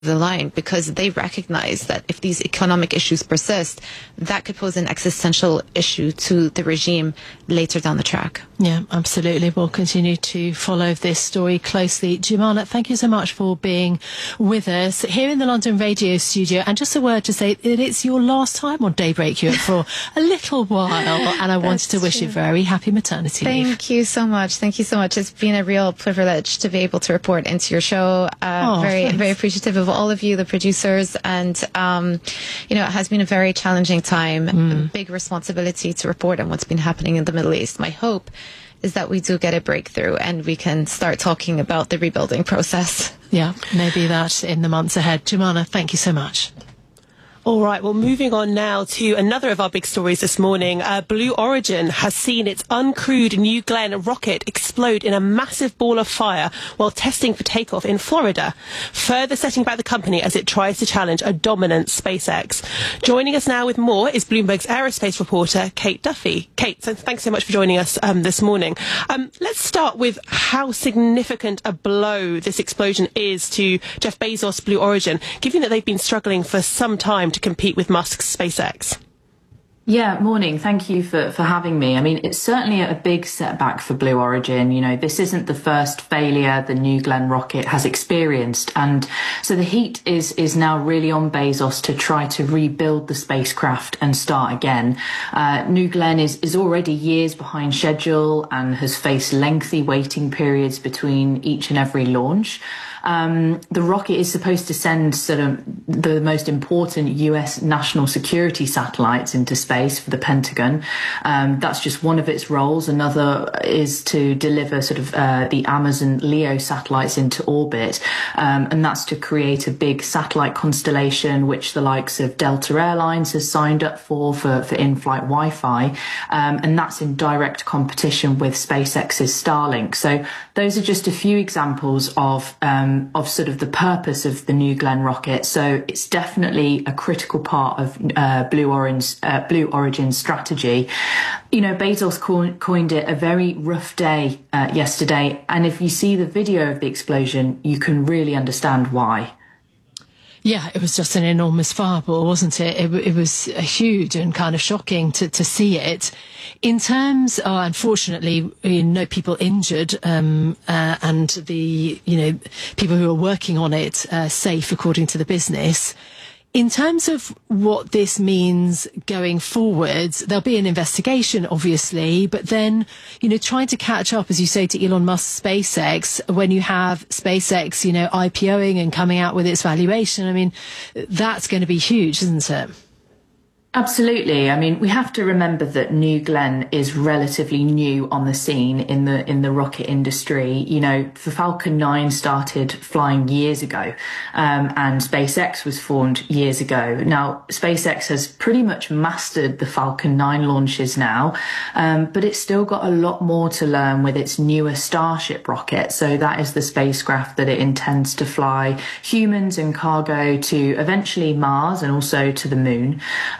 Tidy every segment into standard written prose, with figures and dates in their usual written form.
the line, because they recognize that if these economic issues persist, that could pose an existential issue to the regime later down the track. Yeah, absolutely. We'll continue to follow this story closely. Jumana, thank you so much for being with us here in the London Radio studio. And just a word to say that it's your last time on Daybreak Europe for a little while. And I wanted to wish you very happy maternity leave. Thank you so much. Thank you so much. It's been a real privilege to be able to report into your show. Very appreciative of all of you, the producers. And, it has been a very challenging time, a big responsibility to report on what's been happening in the Middle East. My hope is that we do get a breakthrough and we can start talking about the rebuilding process. Yeah, maybe that in the months ahead. Jumana, thank you so much. All right, well, moving on now to another of our big stories this morning. Blue Origin has seen its uncrewed New Glenn rocket explode in a massive ball of fire while testing for takeoff in Florida, further setting back the company as it tries to challenge a dominant SpaceX. Joining us now with more is Bloomberg's aerospace reporter, Kate Duffy. Kate, thanks so much for joining us this morning. Let's start with how significant a blow this explosion is to Jeff Bezos' Blue Origin, given that they've been struggling for some time to compete with Musk's SpaceX. Yeah, morning. Thank you for having me. I mean, it's certainly a big setback for Blue Origin. This isn't the first failure the New Glenn rocket has experienced. And so the heat is now really on Bezos to try to rebuild the spacecraft and start again. New Glenn is already years behind schedule and has faced lengthy waiting periods between each and every launch. The rocket is supposed to send sort of the most important US national security satellites into space for the Pentagon. That's just one of its roles. Another is to deliver sort of the Amazon LEO satellites into orbit. And that's to create a big satellite constellation, which the likes of Delta Airlines has signed up for in-flight Wi-Fi. And that's in direct competition with SpaceX's Starlink. So those are just a few examples of sort of the purpose of the New Glenn rocket. So it's definitely a critical part of Blue Origin's strategy. Bezos coined it a very rough day yesterday. And if you see the video of the explosion, you can really understand why. Yeah, it was just an enormous fireball, wasn't it? It was huge and kind of shocking to see it. In terms, unfortunately, no people injured, and the, people who are working on it, safe according to the business. In terms of what this means going forwards, there'll be an investigation, obviously, but then, trying to catch up, as you say, to Elon Musk's SpaceX, when you have SpaceX, IPOing and coming out with its valuation, I mean, that's going to be huge, isn't it? Absolutely. I mean, we have to remember that New Glenn is relatively new on the scene in the rocket industry. The Falcon 9 started flying years ago, and SpaceX was formed years ago. Now, SpaceX has pretty much mastered the Falcon 9 launches now, but it's still got a lot more to learn with its newer Starship rocket. So that is the spacecraft that it intends to fly humans and cargo to eventually Mars and also to the moon.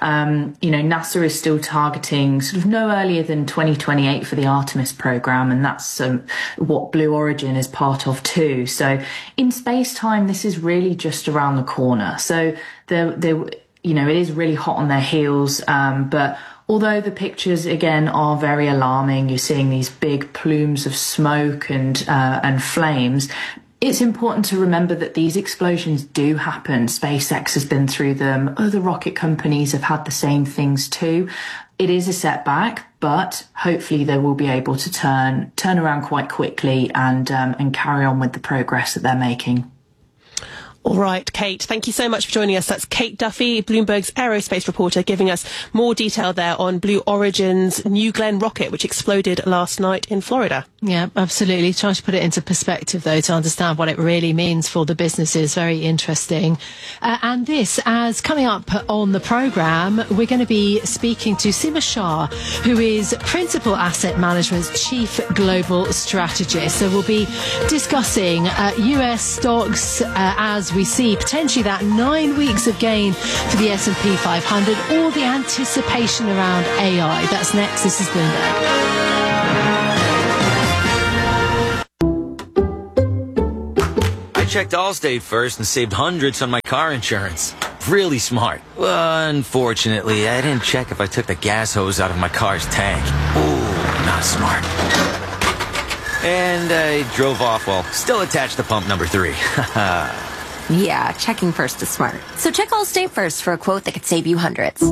NASA is still targeting sort of no earlier than 2028 for the Artemis program, and that's what Blue Origin is part of too. So in space time, this is really just around the corner. So it is really hot on their heels, but although the pictures, again, are very alarming, you're seeing these big plumes of smoke and flames, it's important to remember that these explosions do happen. SpaceX has been through them. Other rocket companies have had the same things too. It is a setback, but hopefully they will be able to turn around quite quickly and carry on with the progress that they're making. All right, Kate, thank you so much for joining us. That's Kate Duffy, Bloomberg's aerospace reporter, giving us more detail there on Blue Origin's New Glenn rocket, which exploded last night in Florida. Yeah, absolutely. Trying to put it into perspective, though, to understand what it really means for the businesses. Very interesting. And this, as coming up on the programme, we're going to be speaking to Seema Shah, who is Principal Asset Management's Chief Global Strategist. So we'll be discussing US stocks as we see potentially that 9 weeks of gain for the S&P 500, or the anticipation around AI. That's next. This is Bloomberg. checked Allstate first and saved hundreds on my car insurance. Really smart. Unfortunately, I didn't check if I took the gas hose out of my car's tank. Ooh, not smart. And I drove off while still attached to pump number 3. Yeah, checking first is smart. So check Allstate first for a quote that could save you hundreds.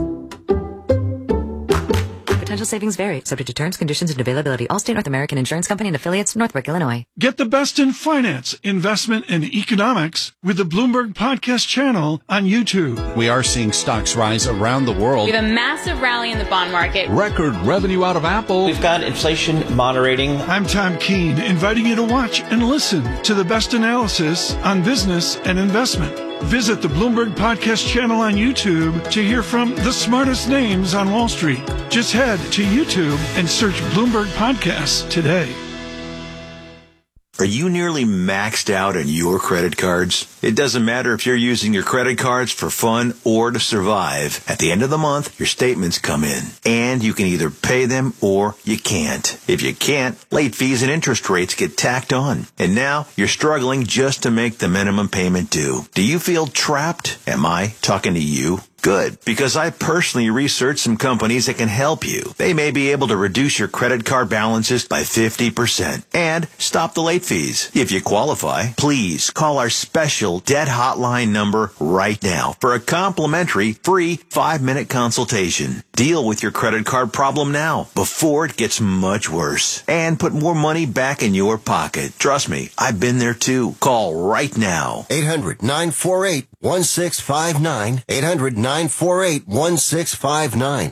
Potential savings vary, subject to terms, conditions, and availability. Allstate North American Insurance Company and affiliates, Northbrook, Illinois. Get the best in finance, investment, and economics with the Bloomberg Podcast channel on YouTube. We are seeing stocks rise around the world. We have a massive rally in the bond market. Record revenue out of Apple. We've got inflation moderating. I'm Tom Keene, inviting you to watch and listen to the best analysis on business and investment. Visit the Bloomberg Podcast channel on YouTube to hear from the smartest names on Wall Street. Just head to YouTube and search Bloomberg Podcasts today. Are you nearly maxed out on your credit cards? It doesn't matter if you're using your credit cards for fun or to survive. At the end of the month, your statements come in, and you can either pay them or you can't. If you can't, late fees and interest rates get tacked on. And now you're struggling just to make the minimum payment due. Do you feel trapped? Am I talking to you? Good, because I personally researched some companies that can help you. They may be able to reduce your credit card balances by 50% and stop the late fees. If you qualify, please call our special debt hotline number right now for a complimentary free 5-minute consultation. Deal with your credit card problem now before it gets much worse and put more money back in your pocket. Trust me, I've been there too. Call right now. 800-948-1659. 800-948-1659.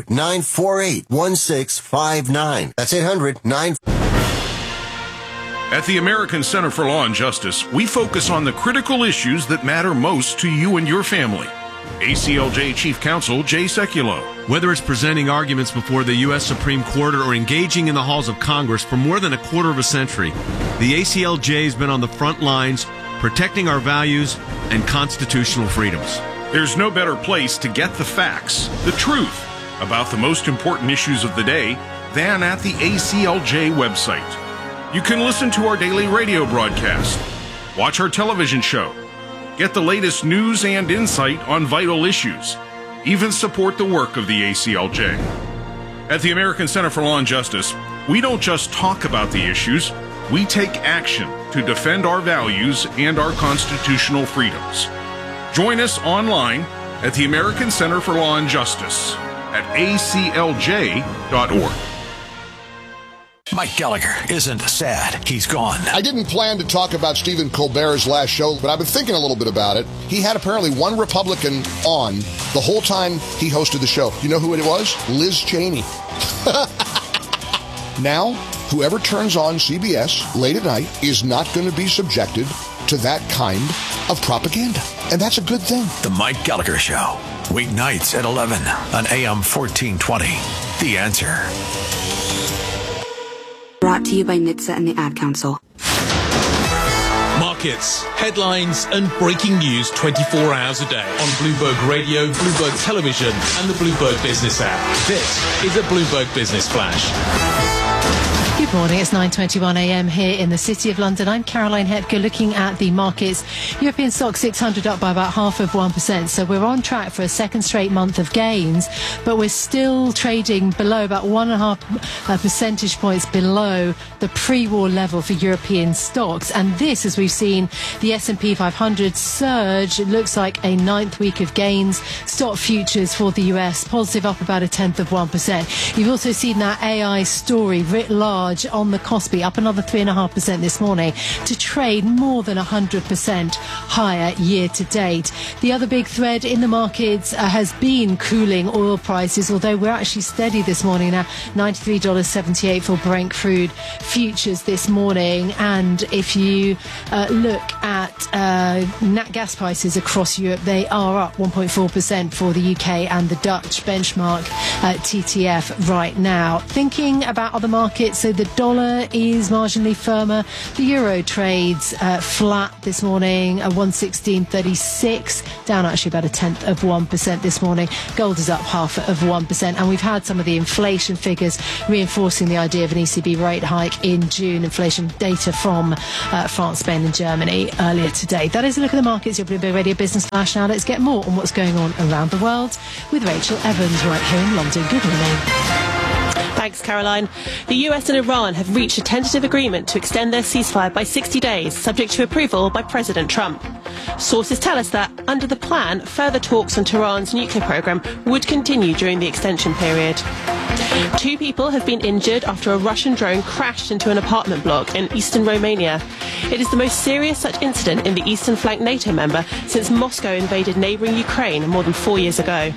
800-948-1659. That's 800-9... At the American Center for Law and Justice, we focus on the critical issues that matter most to you and your family. ACLJ Chief Counsel Jay Sekulow. Whether it's presenting arguments before the U.S. Supreme Court or engaging in the halls of Congress for more than a quarter of a century, the ACLJ has been on the front lines protecting our values and constitutional freedoms. There's no better place to get the facts, the truth, about the most important issues of the day than at the ACLJ website. You can listen to our daily radio broadcast, watch our television show, get the latest news and insight on vital issues, even support the work of the ACLJ. At the American Center for Law and Justice, we don't just talk about the issues, we take action to defend our values and our constitutional freedoms. Join us online at the American Center for Law and Justice at aclj.org. Mike Gallagher isn't sad. He's gone. I didn't plan to talk about Stephen Colbert's last show, but I've been thinking a little bit about it. He had apparently one Republican on the whole time he hosted the show. You know who it was? Liz Cheney. Now, whoever turns on CBS late at night is not going to be subjected to that kind of propaganda. And that's a good thing. The Mike Gallagher Show. Weeknights at 11 on AM 1420. The Answer. Brought to you by NHTSA and the Ad Council. Markets, headlines, and breaking news 24 hours a day on Bloomberg Radio, Bloomberg Television, and the Bloomberg Business app. This is a Bloomberg Business Flash. Good morning, it's 9:21 a.m. here in the City of London. I'm Caroline Hepker looking at the markets. European stock 600 up by about 0.5%, so we're on track for a second straight month of gains, but we're still trading below, about 1.5 percentage points below the pre-war level for European stocks. And this, as we've seen the S&P 500 surge, it looks like a 9th week of gains. Stock futures for the US positive, up about 0.1%. You've also seen that AI story writ large on the Kospi, up another 3.5% this morning to trade more than 100% higher year to date. The other big thread in the markets has been cooling oil prices, although we're actually steady this morning now, $93.78 for Brent crude futures this morning. And if you look at nat gas prices across Europe, they are up 1.4% for the UK and the Dutch benchmark TTF right now. Thinking about other markets, so the dollar is marginally firmer. The euro trades flat this morning at 116.36. down actually about 0.1% this morning. Gold is up 0.5%. And we've had some of the inflation figures reinforcing the idea of an ECB rate hike in June. Inflation data from France, Spain and Germany earlier today. That is a look at the markets. Your Bloomberg Radio Business Flash. Now let's get more on what's going on around the world with Rachel Evans right here in London. Good morning. Thanks, Caroline. The US and Iran have reached a tentative agreement to extend their ceasefire by 60 days, subject to approval by President Trump. Sources tell us that, under the plan, further talks on Tehran's nuclear program would continue during the extension period. 2 people have been injured after a Russian drone crashed into an apartment block in eastern Romania. It is the most serious such incident in the eastern flank NATO member since Moscow invaded neighbouring Ukraine more than 4 years ago.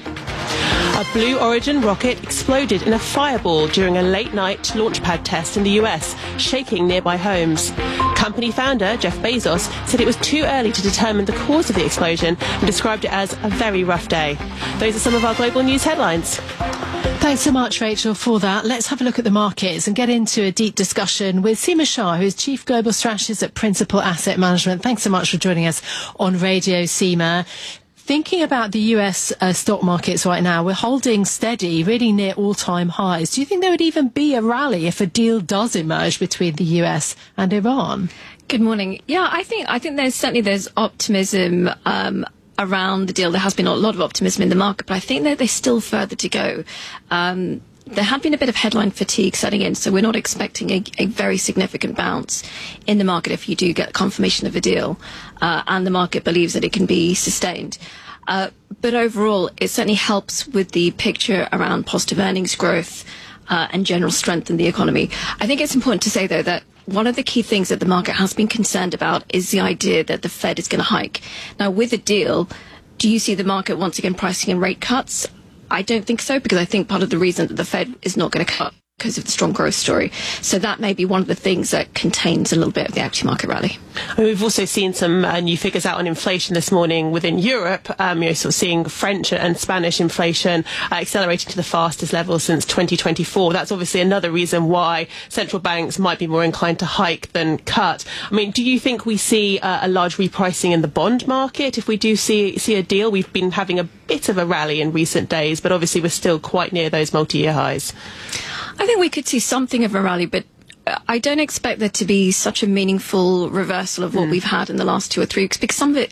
A Blue Origin rocket exploded in a fireball during a late-night launchpad test in the US, shaking nearby homes. Company founder Jeff Bezos said it was too early to determine the cause of the explosion and described it as a very rough day. Those are some of our global news headlines. Thanks so much, Rachel, for that. Let's have a look at the markets and get into a deep discussion with Seema Shah, who is Chief Global Strategist at Principal Asset Management. Thanks so much for joining us on Radio, Seema. Thinking about the US stock markets right now, we're holding steady, really near all-time highs. Do you think there would even be a rally if a deal does emerge between the US and Iran? Good morning. Yeah, I think there's optimism around the deal. There has been a lot of optimism in the market, but I think that there's still further to go. There had been a bit of headline fatigue setting in, so we're not expecting a very significant bounce in the market if you do get confirmation of a deal, and the market believes that it can be sustained. But overall, it certainly helps with the picture around positive earnings growth and general strength in the economy. I think it's important to say, though, that one of the key things that the market has been concerned about is the idea that the Fed is going to hike. Now, with a deal, do you see the market once again pricing in rate cuts? I don't think so, because I think part of the reason that the Fed is not going to cut because of the strong growth story. So that may be one of the things that contains a little bit of the equity market rally. We've also seen some new figures out on inflation this morning within Europe. Sort of seeing French and Spanish inflation accelerating to the fastest level since 2024. That's obviously another reason why central banks might be more inclined to hike than cut. I mean, do you think we see a large repricing in the bond market if we do see a deal? We've been having a bit of a rally in recent days, but obviously we're still quite near those multi-year highs. I think we could see something of a rally, but I don't expect there to be such a meaningful reversal of what we've had in the last 2 or 3 weeks, because some of it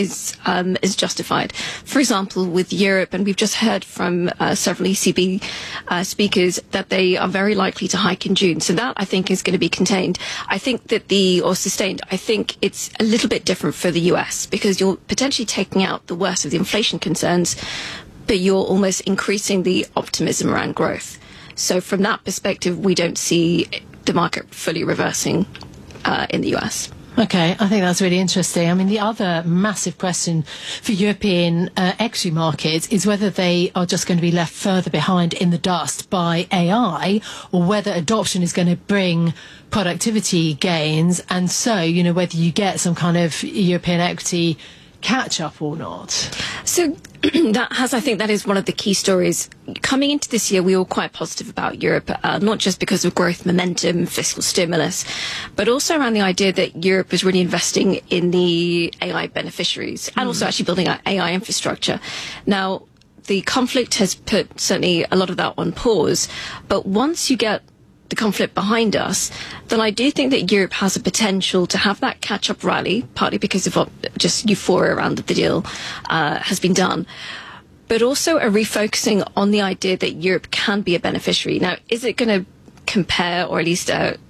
is justified. For example, with Europe, and we've just heard from several ECB speakers that they are very likely to hike in June. So that, I think, is going to be contained. I think that sustained. I think it's a little bit different for the US, because you're potentially taking out the worst of the inflation concerns, but you're almost increasing the optimism around growth. So from that perspective, we don't see the market fully reversing in the US. Okay, I think that's really interesting. I mean, the other massive question for European equity markets is whether they are just going to be left further behind in the dust by AI, or whether adoption is going to bring productivity gains, and so, whether you get some kind of European equity catch up or not. So I think that is one of the key stories. Coming into this year, we were quite positive about Europe, not just because of growth momentum, fiscal stimulus, but also around the idea that Europe was really investing in the AI beneficiaries and also actually building out AI infrastructure. Now, the conflict has put certainly a lot of that on pause, but once you get the conflict behind us, then I do think that Europe has a potential to have that catch-up rally, partly because of just euphoria around that the deal has been done, but also a refocusing on the idea that Europe can be a beneficiary. Now, is it going to compare, or at least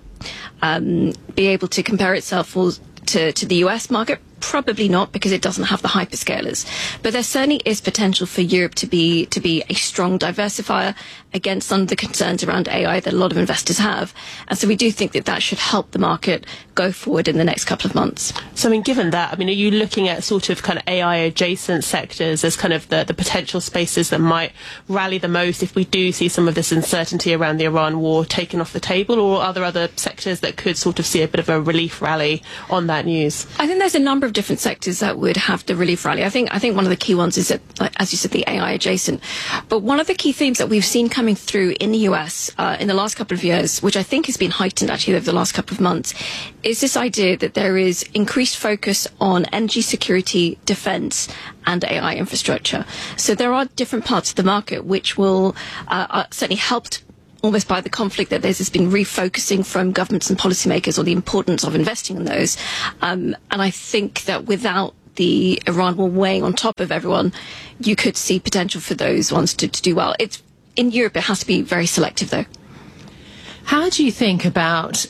be able to compare itself to the US market? Probably not, because it doesn't have the hyperscalers. But there certainly is potential for Europe to be a strong diversifier against some of the concerns around AI that a lot of investors have. And so we do think that should help the market go forward in the next couple of months. So, given that, are you looking at sort of kind of AI adjacent sectors as kind of the potential spaces that might rally the most if we do see some of this uncertainty around the Iran war taken off the table, or are there other sectors that could sort of see a bit of a relief rally on that news? I think there's a number of of different sectors that would have the relief rally. I think one of the key ones is that, like, as you said, the AI adjacent. But one of the key themes that we've seen coming through in the US in the last couple of years, which I think has been heightened actually over the last couple of months, is this idea that there is increased focus on energy security, defense, and AI infrastructure. So there are different parts of the market which will certainly helped almost by the conflict that there's been refocusing from governments and policymakers on the importance of investing in those. And I think that without the Iran war weighing on top of everyone, you could see potential for those ones to do well. In Europe, it has to be very selective, though. How do you think about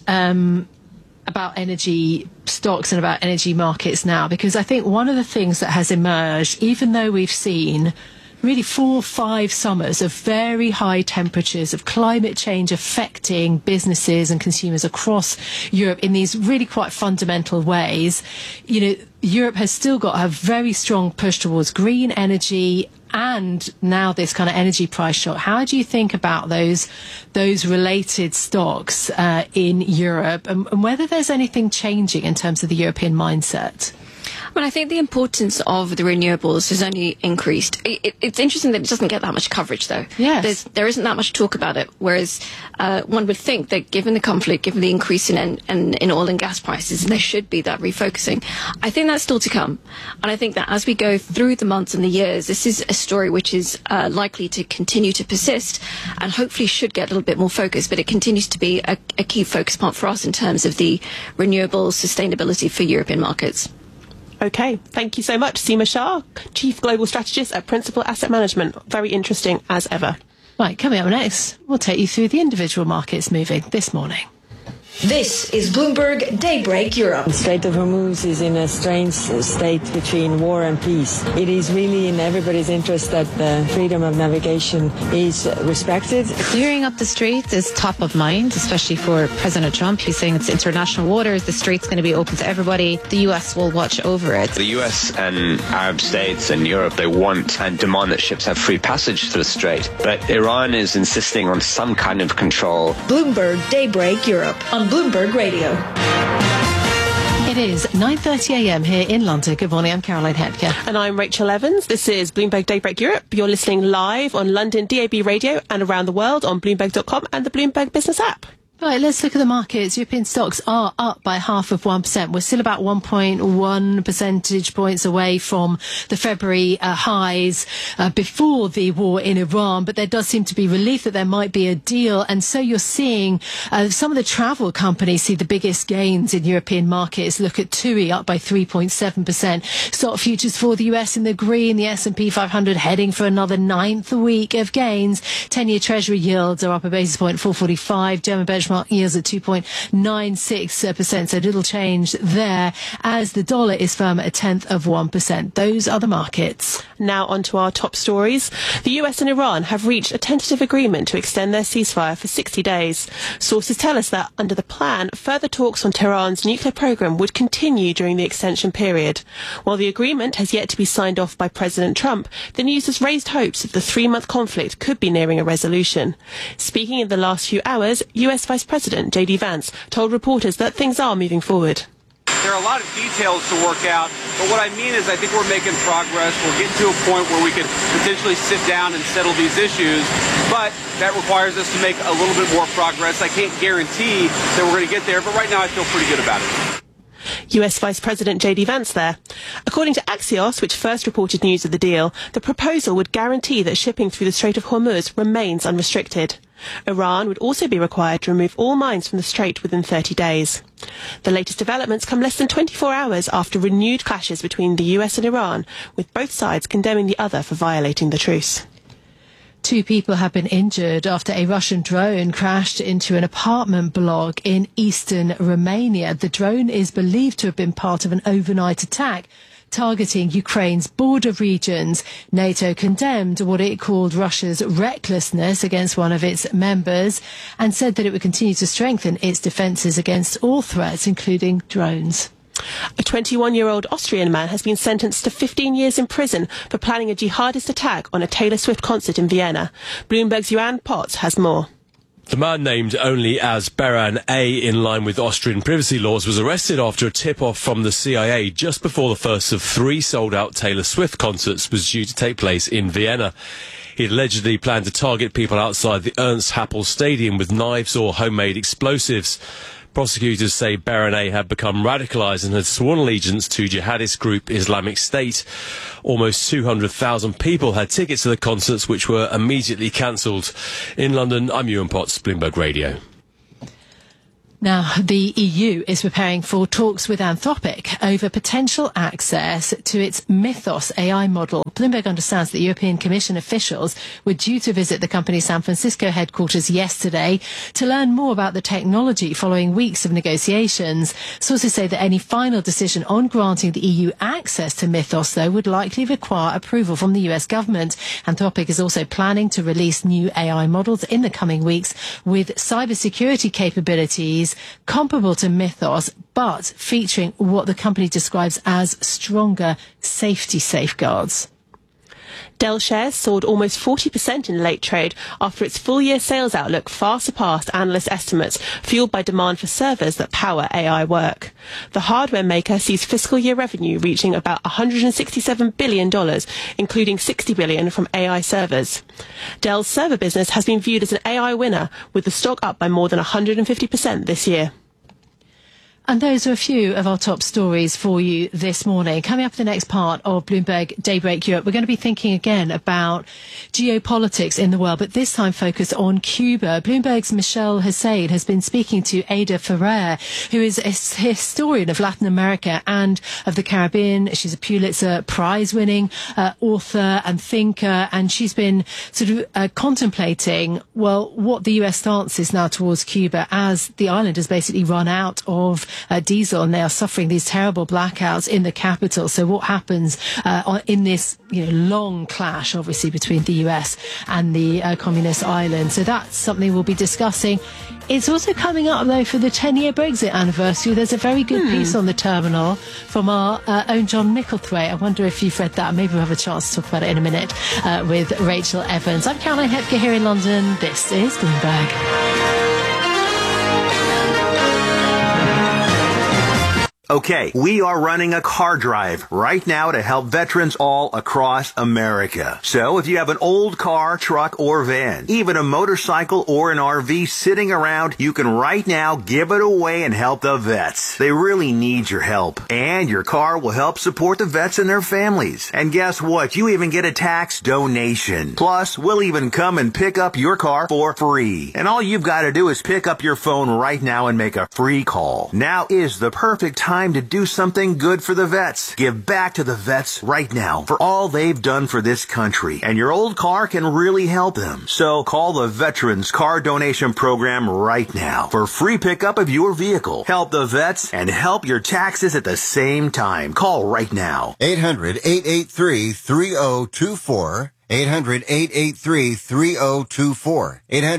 energy stocks and about energy markets now? Because I think one of the things that has emerged, even though we've seen really 4 or 5 summers of very high temperatures, of climate change affecting businesses and consumers across Europe in these really quite fundamental ways, you know, Europe has still got a very strong push towards green energy and now this kind of energy price shock. How do you think about those related stocks in Europe and whether there's anything changing in terms of the European mindset? Well, I think the importance of the renewables has only increased. It's interesting that it doesn't get that much coverage, though. Yes. There isn't that much talk about it, whereas one would think that given the conflict, given the increase in oil and gas prices, there should be that refocusing. I think that's still to come. And I think that as we go through the months and the years, this is a story which is likely to continue to persist and hopefully should get a little bit more focus. But it continues to be a key focus point for us in terms of the renewables sustainability for European markets. Okay, thank you so much, Seema Shah, Chief Global Strategist at Principal Asset Management. Very interesting as ever. Right, coming up next, we'll take you through the individual markets moving this morning. This is Bloomberg Daybreak Europe. The Strait of Hormuz is in a strange state between war and peace. It is really in everybody's interest that the freedom of navigation is respected. Clearing up the strait is top of mind, especially for President Trump. He's saying it's international waters. The strait's going to be open to everybody. The U.S. will watch over it. The U.S. and Arab states and Europe, they want and demand that ships have free passage through the strait. But Iran is insisting on some kind of control. Bloomberg Daybreak Europe on Bloomberg Radio. It is 9:30 a.m. here in London. Good morning, I'm Caroline Hepker. And I'm Rachel Evans. This is Bloomberg Daybreak Europe. You're listening live on London DAB Radio and around the world on Bloomberg.com and the Bloomberg Business app. Right, let's look at the markets. European stocks are up by 0.5%. We're still about 1.1 percentage points away from the February highs before the war in Iran, but there does seem to be relief that there might be a deal. And so you're seeing some of the travel companies see the biggest gains in European markets. Look at TUI up by 3.7%. Stock futures for the US in the green, the S&P 500 heading for another 9th week of gains. 10-year Treasury yields are up a basis point, 4.45. German benchmark yields at 2.96%, so little change there as the dollar is firm at 0.1%. Those are the markets. Now on to our top stories. The US and Iran have reached a tentative agreement to extend their ceasefire for 60 days. Sources tell us that under the plan, further talks on Tehran's nuclear program would continue during the extension period. While the agreement has yet to be signed off by President Trump, the news has raised hopes that the 3-month conflict could be nearing a resolution. Speaking in the last few hours, US Vice President J.D. Vance told reporters that things are moving forward. There are a lot of details to work out, but what I mean is I think we're making progress. We're getting to a point where we could potentially sit down and settle these issues, but that requires us to make a little bit more progress. I can't guarantee that we're going to get there, but right now I feel pretty good about it. US Vice President J.D. Vance there. According to Axios, which first reported news of the deal, the proposal would guarantee that shipping through the Strait of Hormuz remains unrestricted. Iran would also be required to remove all mines from the strait within 30 days. The latest developments come less than 24 hours after renewed clashes between the US and Iran, with both sides condemning the other for violating the truce. 2 people have been injured after a Russian drone crashed into an apartment block in eastern Romania. The drone is believed to have been part of an overnight attack targeting Ukraine's border regions. NATO condemned what it called Russia's recklessness against one of its members and said that it would continue to strengthen its defences against all threats, including drones. A 21-year-old Austrian man has been sentenced to 15 years in prison for planning a jihadist attack on a Taylor Swift concert in Vienna. Bloomberg's Joanne Potts has more. The man, named only as Beran A in line with Austrian privacy laws, was arrested after a tip-off from the CIA just before the first of 3 sold-out Taylor Swift concerts was due to take place in Vienna. He allegedly planned to target people outside the Ernst Happel Stadium with knives or homemade explosives. Prosecutors say Beran A had become radicalised and had sworn allegiance to jihadist group Islamic State. Almost 200,000 people had tickets to the concerts, which were immediately cancelled. In London, I'm Ewan Potts, Bloomberg Radio. Now, the EU is preparing for talks with Anthropic over potential access to its Mythos AI model. Bloomberg understands that European Commission officials were due to visit the company's San Francisco headquarters yesterday to learn more about the technology following weeks of negotiations. Sources say that any final decision on granting the EU access to Mythos, though, would likely require approval from the US government. Anthropic is also planning to release new AI models in the coming weeks with cybersecurity capabilities comparable to Mythos, but featuring what the company describes as stronger safety safeguards. Dell shares soared almost 40% in late trade after its full-year sales outlook far surpassed analyst estimates, fueled by demand for servers that power AI work. The hardware maker sees fiscal year revenue reaching about $167 billion, including $60 billion from AI servers. Dell's server business has been viewed as an AI winner, with the stock up by more than 150% this year. And those are a few of our top stories for you this morning. Coming up in the next part of Bloomberg Daybreak Europe, we're going to be thinking again about geopolitics in the world, but this time focused on Cuba. Bloomberg's Michelle Hussein has been speaking to Ada Ferrer, who is a historian of Latin America and of the Caribbean. She's a Pulitzer Prize-winning author and thinker, and she's been sort of contemplating, well, what the US stance is now towards Cuba as the island has basically run out of diesel, and they are suffering these terrible blackouts in the capital. So what happens in this long clash, obviously, between the US and the communist island? So that's something we'll be discussing. It's also coming up, though, for the 10-year Brexit anniversary. There's a very good piece on the Terminal from our own John Micklethwaite. I wonder if you've read that. Maybe we'll have a chance to talk about it in a minute with Rachel Evans. I'm Caroline Hepker here in London. This is Bloomberg. Okay, we are running a car drive right now to help veterans all across America. So if you have an old car, truck, or van, even a motorcycle or an RV sitting around, you can right now give it away and help the vets. They really need your help. And your car will help support the vets and their families. And guess what? You even get a tax donation. Plus, we'll even come and pick up your car for free. And all you've got to do is pick up your phone right now and make a free call. Now is the perfect time to do something good for the vets. Give back to the vets right now for all they've done for this country. And your old car can really help them. So call the Veterans Car Donation Program right now for free pickup of your vehicle. Help the vets and help your taxes at the same time. Call right now. 800-883-3024. 800-883-3024.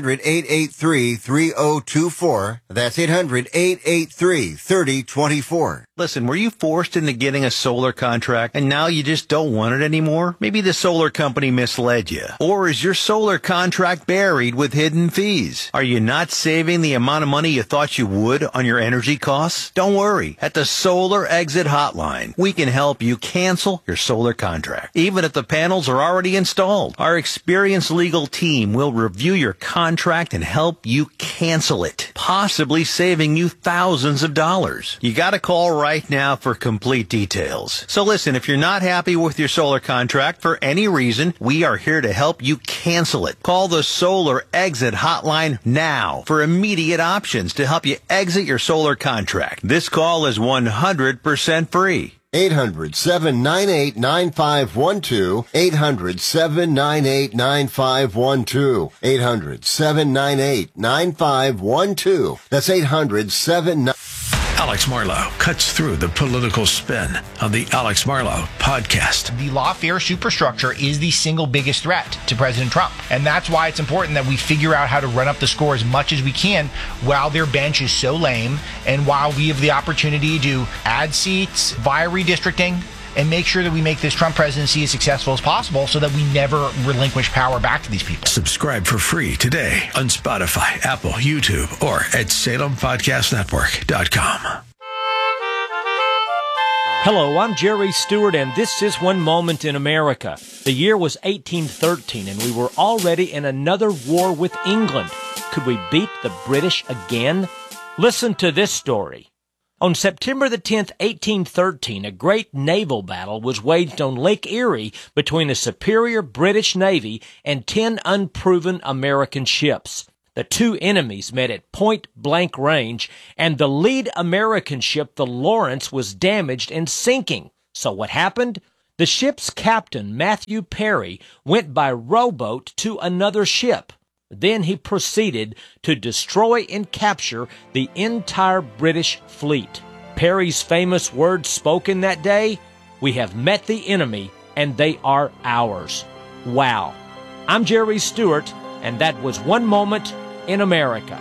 800-883-3024. That's 800-883-3024. Listen, were you forced into getting a solar contract and now you just don't want it anymore? Maybe the solar company misled you. Or is your solar contract buried with hidden fees? Are you not saving the amount of money you thought you would on your energy costs? Don't worry. At the Solar Exit Hotline, we can help you cancel your solar contract, even if the panels are already installed. Our experienced legal team will review your contract and help you cancel it, possibly saving you thousands of dollars. You got to call right now for complete details. So listen, if you're not happy with your solar contract for any reason, we are here to help you cancel it. Call the Solar Exit Hotline now for immediate options to help you exit your solar contract. This call is 100% free. 800-798-9512. 800-798-9512. 800-798-9512. That's 800-798. Alex Marlow cuts through the political spin on the Alex Marlow podcast. The lawfare superstructure is the single biggest threat to President Trump. And that's why it's important that we figure out how to run up the score as much as we can while their bench is so lame and while we have the opportunity to add seats via redistricting and make sure that we make this Trump presidency as successful as possible so that we never relinquish power back to these people. Subscribe for free today on Spotify, Apple, YouTube, or at SalemPodcastNetwork.com. Hello, I'm Jerry Stewart, and this is One Moment in America. The year was 1813, and we were already in another war with England. Could we beat the British again? Listen to this story. On September the 10th, 1813, a great naval battle was waged on Lake Erie between a superior British Navy and 10 unproven American ships. The two enemies met at point-blank range, and the lead American ship, the Lawrence, was damaged and sinking. So what happened? The ship's captain, Matthew Perry, went by rowboat to another ship. Then he proceeded to destroy and capture the entire British fleet. Perry's famous words spoken that day, "We have met the enemy, and they are ours." Wow. I'm Jerry Stewart, and that was One Moment in America.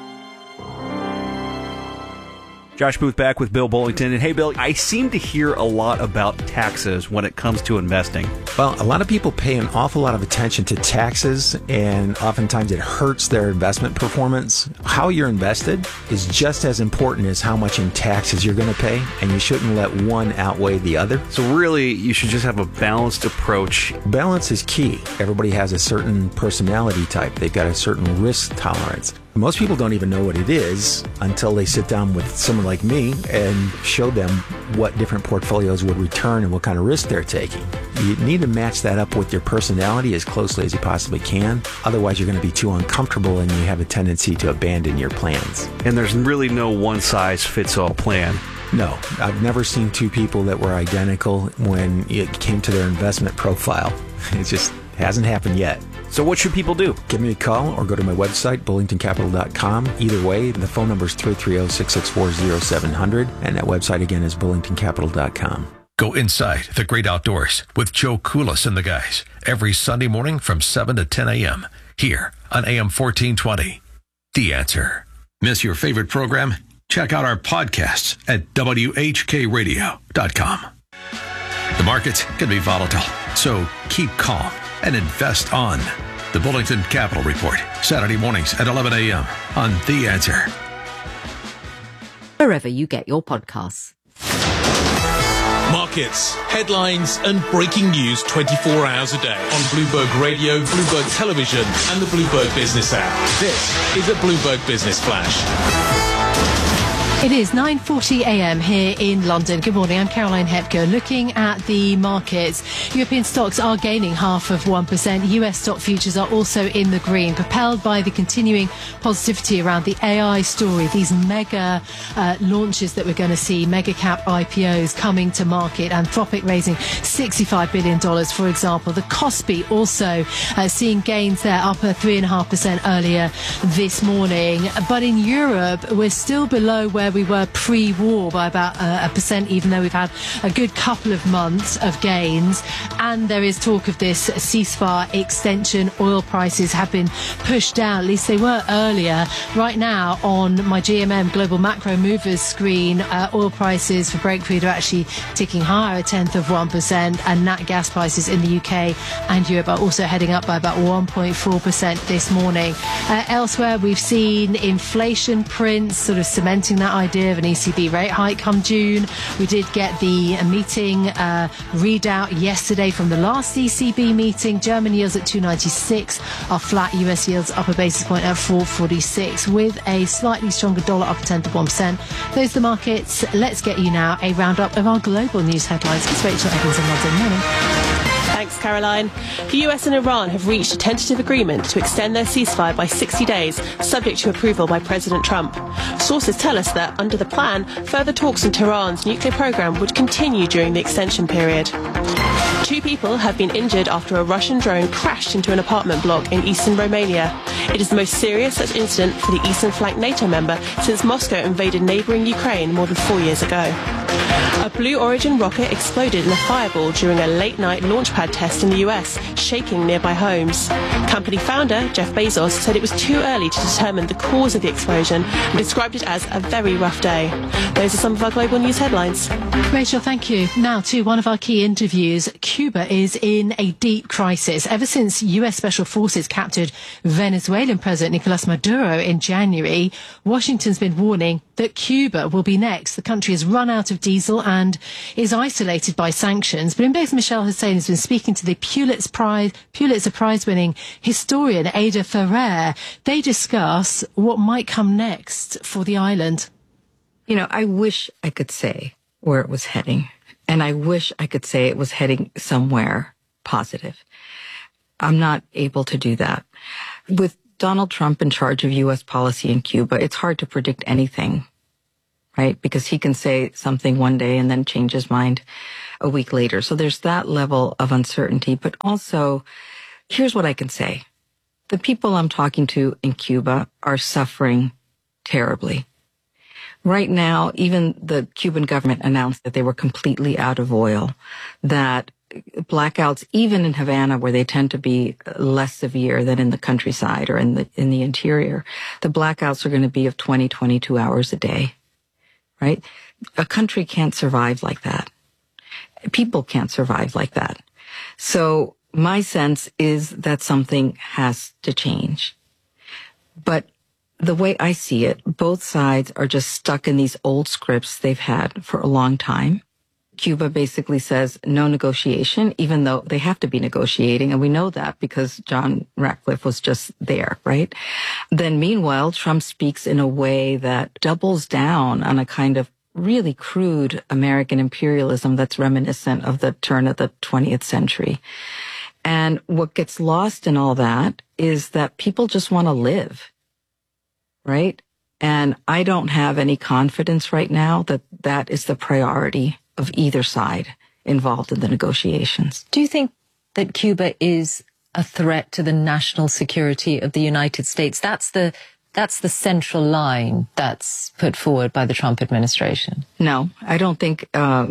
Josh Booth back with Bill Bullington. And hey, Bill, I seem to hear a lot about taxes when it comes to investing. Well, a lot of people pay an awful lot of attention to taxes, and oftentimes it hurts their investment performance. How you're invested is just as important as how much in taxes you're going to pay, and you shouldn't let one outweigh the other. So really, you should just have a balanced approach. Balance is key. Everybody has a certain personality type. They've got a certain risk tolerance. Most people don't even know what it is until they sit down with someone like me and show them what different portfolios would return and what kind of risk they're taking. You need to match that up with your personality as closely as you possibly can. Otherwise, you're going to be too uncomfortable and you have a tendency to abandon your plans. And there's really no one-size-fits-all plan. No, I've never seen two people that were identical when it came to their investment profile. It just hasn't happened yet. So what should people do? Give me a call or go to my website, bullingtoncapital.com. Either way, the phone number is 330-664-0700, and that website again is bullingtoncapital.com. Go inside the great outdoors with Joe Koulis and the guys every Sunday morning from 7 to 10 a.m. here on AM 1420. The Answer. Miss your favorite program? Check out our podcasts at WHKRadio.com. The markets can be volatile, so keep calm and invest on the Bullington Capital Report, Saturday mornings at 11 a.m. on The Answer. Wherever you get your podcasts. Markets, headlines and breaking news 24 hours a day on Bloomberg Radio, Bloomberg Television and the Bloomberg Business app. This is a Bloomberg Business Flash. It is 9:40 a.m. here in London. Good morning, I'm Caroline Hepker. Looking at the markets, European stocks are gaining 0.5%. US stock futures are also in the green, propelled by the continuing positivity around the AI story, these mega launches that we're going to see, mega cap IPOs coming to market, Anthropic raising $65 billion, for example. The Kospi also seeing gains there, up 3.5% earlier this morning. But in Europe, we're still below where we were pre-war by about 1%, even though we've had a good couple of months of gains. And there is talk of this ceasefire extension. Oil prices have been pushed down, at least they were earlier. Right now on my GMM Global Macro Movers screen, oil prices for Brent crude are actually ticking higher, 0.1%, and nat gas prices in the UK and Europe are also heading up by about 1.4% this morning. Elsewhere, we've seen inflation prints sort of cementing that idea of an ECB rate hike come June. We did get the meeting readout yesterday from the last ECB meeting. German yields at 2.96 are flat. US yields up a basis point at 4.46, with a slightly stronger dollar up 0.1%. Those are the markets. Let's get you now a roundup of our global news headlines. It's Rachel Evans in London. Morning. Thanks, Caroline. The US and Iran have reached a tentative agreement to extend their ceasefire by 60 days, subject to approval by President Trump. Sources tell us that, under the plan, further talks on Tehran's nuclear program would continue during the extension period. 2 people have been injured after a Russian drone crashed into an apartment block in eastern Romania. It is the most serious such incident for the eastern flank NATO member since Moscow invaded neighbouring Ukraine more than 4 years ago. A Blue Origin rocket exploded in a fireball during a late-night launchpad test in the US, shaking nearby homes. Company founder Jeff Bezos said it was too early to determine the cause of the explosion and described it as a very rough day. Those are some of our global news headlines. Rachel, thank you. Now to one of our key interviews. Cuba is in a deep crisis. Ever since US Special Forces captured Venezuelan President Nicolas Maduro in January, Washington's been warning that Cuba will be next. The country has run out of diesel and is isolated by sanctions. Bloomberg's Michelle Hussein has been speaking to the Pulitzer Prize-winning historian Ada Ferrer. They discuss what might come next for the island. You know, I wish I could say where it was heading, and I wish I could say it was heading somewhere positive. I'm not able to do that. With Donald Trump in charge of U.S. policy in Cuba, it's hard to predict anything, right? Because he can say something one day and then change his mind a week later. So there's that level of uncertainty. But also, here's what I can say. The people I'm talking to in Cuba are suffering terribly. Right now, even the Cuban government announced that they were completely out of oil, that blackouts, even in Havana, where they tend to be less severe than in the countryside or in the interior, the blackouts are going to be of 20, 22 hours a day, right? A country can't survive like that. People can't survive like that. So my sense is that something has to change. But the way I see it, both sides are just stuck in these old scripts they've had for a long time. Cuba basically says no negotiation, even though they have to be negotiating. And we know that because John Ratcliffe was just there, right? Then meanwhile, Trump speaks in a way that doubles down on a kind of really crude American imperialism that's reminiscent of the turn of the 20th century. And what gets lost in all that is that people just want to live, right? And I don't have any confidence right now that that is the priority of either side involved in the negotiations. Do you think that Cuba is a threat to the national security of the United States? That's the central line that's put forward by the Trump administration. No, I don't think,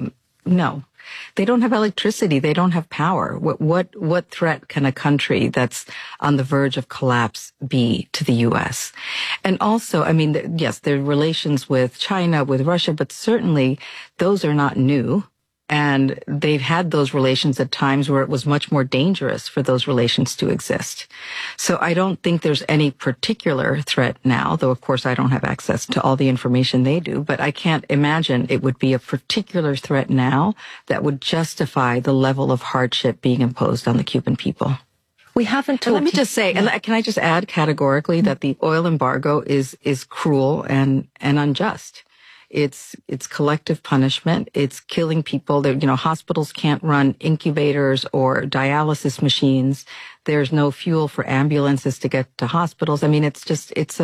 no. They don't have electricity. They don't have power. What threat can a country that's on the verge of collapse be to the U.S.? And also, I mean, yes, there are relations with China, with Russia, but certainly those are not new. And they've had those relations at times where it was much more dangerous for those relations to exist. So I don't think there's any particular threat now, though of course I don't have access to all the information they do, but I can't imagine it would be a particular threat now that would justify the level of hardship being imposed on the Cuban people. We haven't talked. Let me just say, and can I just add categorically that the oil embargo is cruel and unjust. It's collective punishment. It's killing people. Hospitals can't run incubators or dialysis machines. There's no fuel for ambulances to get to hospitals. I mean, it's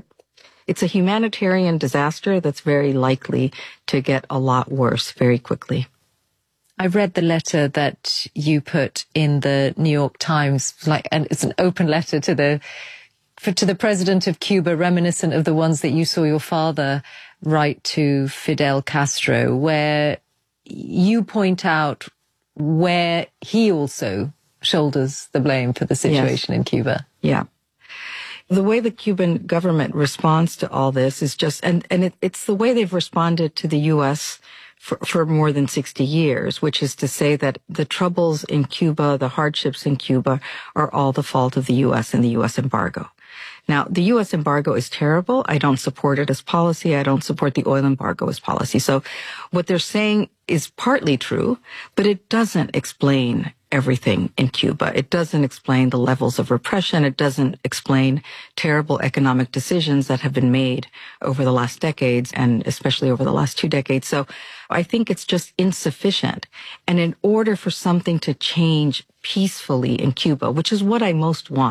a humanitarian disaster that's very likely to get a lot worse very quickly. I read the letter that you put in the New York Times, and it's an open letter to the president of Cuba, reminiscent of the ones that you saw your father write to Fidel Castro, where you point out where he also shoulders the blame for the situation in Cuba. Yeah. The way the Cuban government responds to all this is just, and it's the way they've responded to the U.S. for more than 60 years, which is to say that the troubles in Cuba, the hardships in Cuba, are all the fault of the U.S. and the U.S. embargo. Now, the U.S. embargo is terrible. I don't support it as policy. I don't support the oil embargo as policy. So what they're saying is partly true, but it doesn't explain everything in Cuba. It doesn't explain the levels of repression. It doesn't explain terrible economic decisions that have been made over the last decades, and especially over the last 2 decades. So I think it's just insufficient. And in order for something to change peacefully in Cuba, which is what I most want,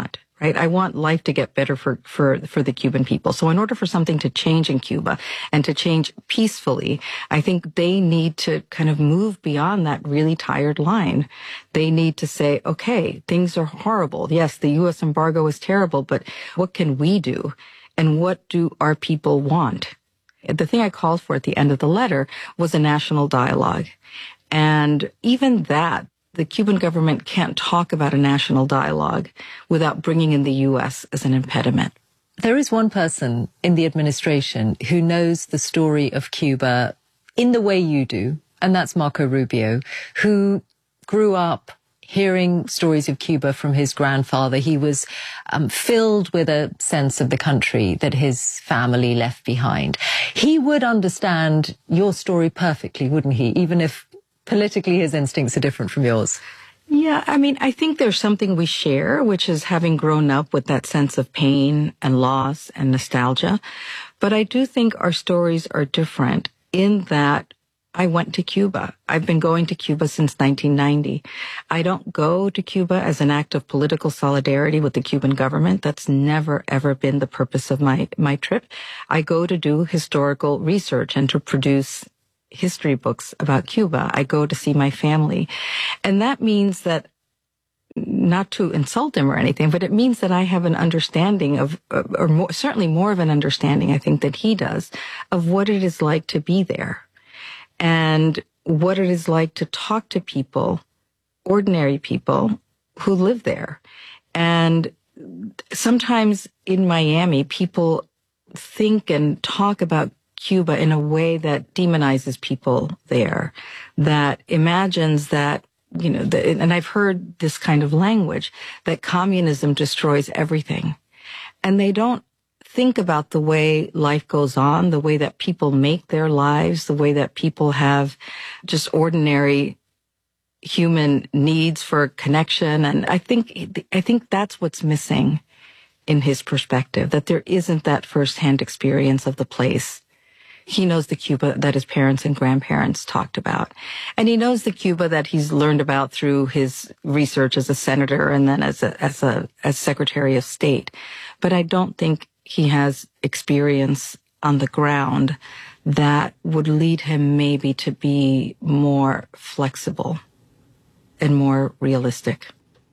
right? I want life to get better for the Cuban people. So in order for something to change in Cuba and to change peacefully, I think they need to kind of move beyond that really tired line. They need to say, okay, things are horrible. Yes, the U.S. embargo is terrible, but what can we do? And what do our people want? The thing I called for at the end of the letter was a national dialogue. And even that, the Cuban government can't talk about a national dialogue without bringing in the U.S. as an impediment. There is one person in the administration who knows the story of Cuba in the way you do, and that's Marco Rubio, who grew up hearing stories of Cuba from his grandfather. He was filled with a sense of the country that his family left behind. He would understand your story perfectly, wouldn't he? Even if politically his instincts are different from yours. Yeah, I mean, I think there's something we share, which is having grown up with that sense of pain and loss and nostalgia. But I do think our stories are different in that I went to Cuba. I've been going to Cuba since 1990. I don't go to Cuba as an act of political solidarity with the Cuban government. That's never, ever been the purpose of my trip. I go to do historical research and to produce history books about Cuba. I go to see my family. And that means that, not to insult him or anything, but it means that I have an understanding of, or more, certainly more of an understanding, I think, that he does, of what it is like to be there and what it is like to talk to people, ordinary people who live there. And sometimes in Miami, people think and talk about Cuba in a way that demonizes people there, that imagines that, you know, and I've heard this kind of language, that communism destroys everything. And they don't think about the way life goes on, the way that people make their lives, the way that people have just ordinary human needs for connection. And I think that's what's missing in his perspective, that there isn't that firsthand experience of the place. He knows the Cuba that his parents and grandparents talked about. And he knows the Cuba that he's learned about through his research as a senator and then as Secretary of State. But I don't think he has experience on the ground that would lead him maybe to be more flexible and more realistic.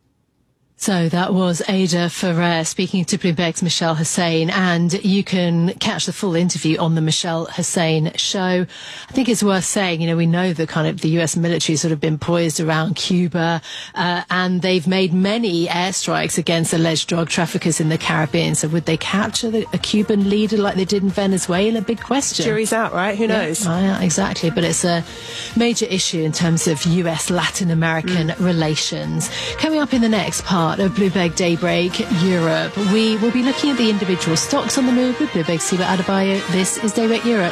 So that was Ada Ferrer speaking to Bloomberg's Michelle Hussein, and you can catch the full interview on the Michelle Hussein show. I think it's worth saying, you know, we know the kind of the US military sort of been poised around Cuba, and they've made many airstrikes against alleged drug traffickers in the Caribbean. So would they capture a Cuban leader like they did in Venezuela? Big question. Jury's out, right? Who knows? Yeah, exactly. But it's a major issue in terms of US Latin American relations. Coming up in the next part of Bloomberg Daybreak Europe, we will be looking at the individual stocks on the move with Bloomberg Siva Adebayo. This is Daybreak Europe.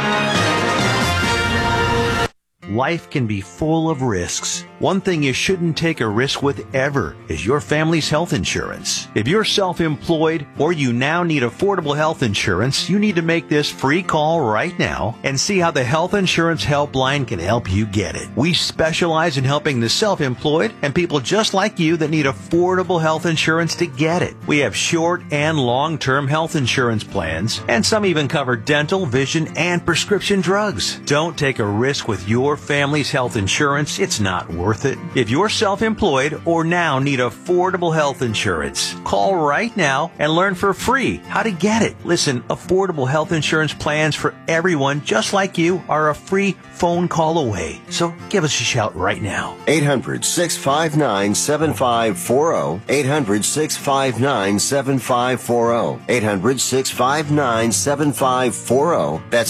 Life can be full of risks. One thing you shouldn't take a risk with ever is your family's health insurance. If you're self-employed or you now need affordable health insurance, you need to make this free call right now and see how the Health Insurance Helpline can help you get it. We specialize in helping the self-employed and people just like you that need affordable health insurance to get it. We have short and long-term health insurance plans, and some even cover dental, vision, and prescription drugs. Don't take a risk with your family's health insurance. It's not worth it. If you're self-employed or now need affordable health insurance, call right now and learn for free how to get it. Listen, affordable health insurance plans for everyone just like you are a free phone call away. So give us a shout right now. 800-659-7540. 800-659-7540. 800-659-7540. That's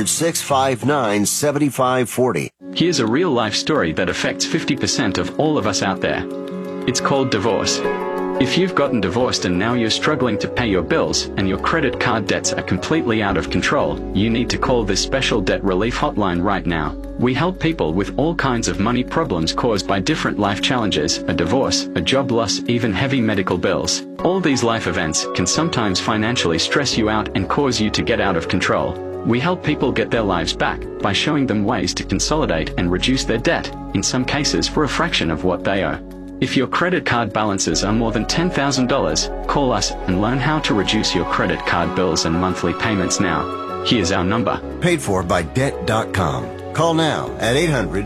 800-659-7540. Here's a real-life story that affects 50% of all of us out there. It's called divorce. If you've gotten divorced and now you're struggling to pay your bills and your credit card debts are completely out of control, you need to call this special debt relief hotline right now. We help people with all kinds of money problems caused by different life challenges, a divorce, a job loss, even heavy medical bills. All these life events can sometimes financially stress you out and cause you to get out of control. We help people get their lives back by showing them ways to consolidate and reduce their debt, in some cases for a fraction of what they owe. If your credit card balances are more than $10,000, call us and learn how to reduce your credit card bills and monthly payments now. Here's our number. Paid for by Debt.com. Call now at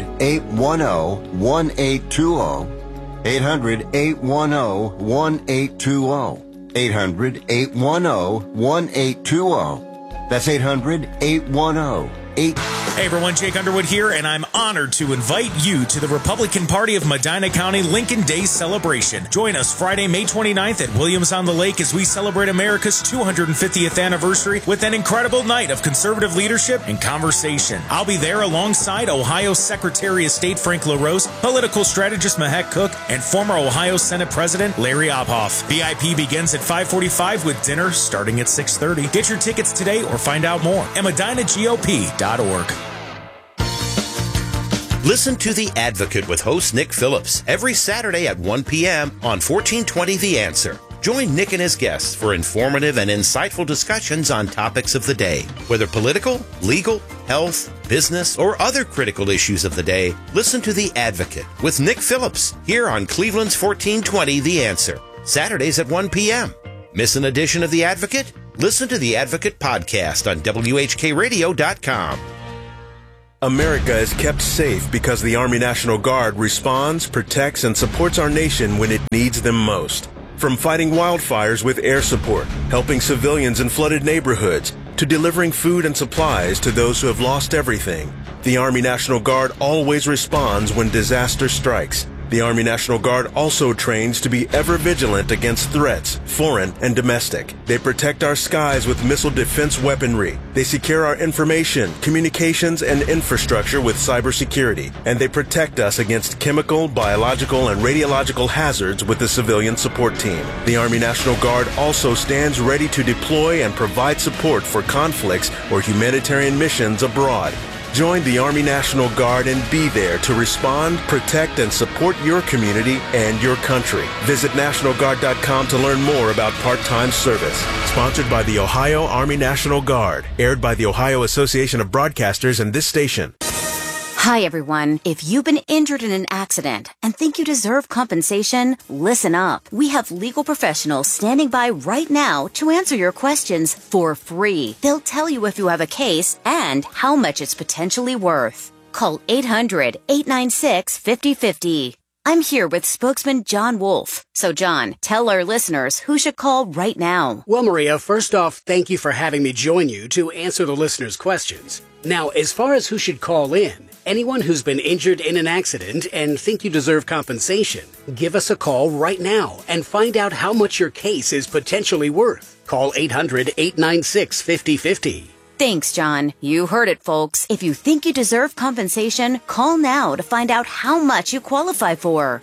800-810-1820. 800-810-1820. 800-810-1820. That's 800-810-1820. Hey everyone, Jake Underwood here, and I'm honored to invite you to the Republican Party of Medina County Lincoln Day celebration. Join us Friday, May 29th at Williams on the Lake as we celebrate America's 250th anniversary with an incredible night of conservative leadership and conversation. I'll be there alongside Ohio Secretary of State Frank LaRose, political strategist Mahek Cook, and former Ohio Senate President Larry Obhoff. VIP begins at 5:45 with dinner starting at 6:30. Get your tickets today or find out more at MedinaGOP.org. Listen to The Advocate with host Nick Phillips every Saturday at 1 p.m. on 1420 The Answer. Join Nick and his guests for informative and insightful discussions on topics of the day. Whether political, legal, health, business, or other critical issues of the day, listen to The Advocate with Nick Phillips here on Cleveland's 1420 The Answer. Saturdays at 1 p.m. Miss an edition of The Advocate? Listen to The Advocate podcast on WHKRadio.com. America is kept safe because the Army National Guard responds, protects, and supports our nation when it needs them most. From fighting wildfires with air support, helping civilians in flooded neighborhoods, to delivering food and supplies to those who have lost everything, the Army National Guard always responds when disaster strikes. The Army National Guard also trains to be ever vigilant against threats, foreign and domestic. They protect our skies with missile defense weaponry. They secure our information, communications, and infrastructure with cybersecurity. And they protect us against chemical, biological, and radiological hazards with the civilian support team. The Army National Guard also stands ready to deploy and provide support for conflicts or humanitarian missions abroad. Join the Army National Guard and be there to respond, protect, and support your community and your country. Visit NationalGuard.com to learn more about part-time service. Sponsored by the Ohio Army National Guard. Aired by the Ohio Association of Broadcasters and this station. Hi, everyone. If you've been injured in an accident and think you deserve compensation, listen up. We have legal professionals standing by right now to answer your questions for free. They'll tell you if you have a case and how much it's potentially worth. Call 800-896-5050. I'm here with spokesman John Wolf. So, John, tell our listeners who should call right now. Well, Maria, first off, thank you for having me join you to answer the listeners' questions. Now, as far as who should call in, anyone who's been injured in an accident and think you deserve compensation, give us a call right now and find out how much your case is potentially worth. Call 800-896-5050. Thanks, John. You heard it, folks. If you think you deserve compensation, call now to find out how much you qualify for.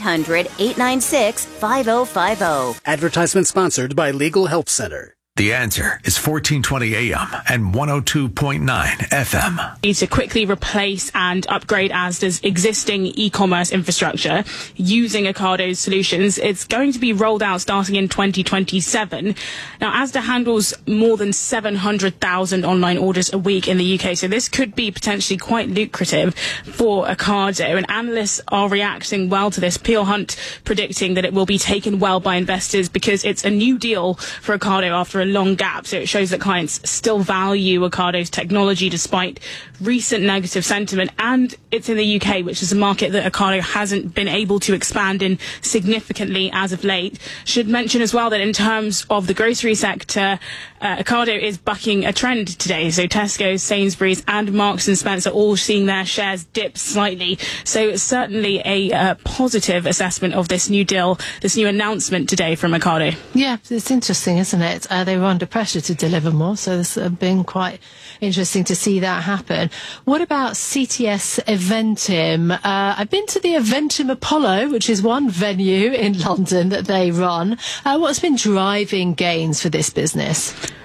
800-896-5050. Advertisement sponsored by Legal Help Center. The Answer is 1420 AM and 102.9 FM. Need to quickly replace and upgrade Asda's existing e-commerce infrastructure using Ocado's solutions. It's going to be rolled out starting in 2027. Now, Asda handles more than 700,000 online orders a week in the UK, so this could be potentially quite lucrative for Ocado, and analysts are reacting well to this. Peel Hunt predicting that it will be taken well by investors because it's a new deal for Ocado after a long gap, so it shows that clients still value Ocado's technology despite recent negative sentiment, and it's in the UK, which is a market that Ocado hasn't been able to expand in significantly as of late. Should mention as well that in terms of the grocery sector, Ocado is bucking a trend today, so Tesco, Sainsbury's and Marks and Spencer all seeing their shares dip slightly, so it's certainly a positive assessment of this new deal, this new announcement today from Ocado. Yeah, it's interesting, isn't it? They were under pressure to deliver more, so it's been quite interesting to see that happen. What about CTS Eventim? I've been to the Eventim Apollo, which is one venue in London that they run. What's been driving gains for this business?